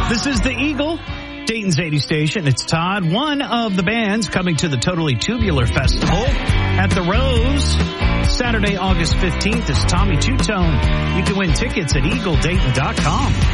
This is the Eagle, Dayton's 80 station. It's Todd, one of the bands coming to the Totally Tubular Festival at the Rose. Saturday, August 15th is Tommy Two Tone. You can win tickets at eagledayton.com.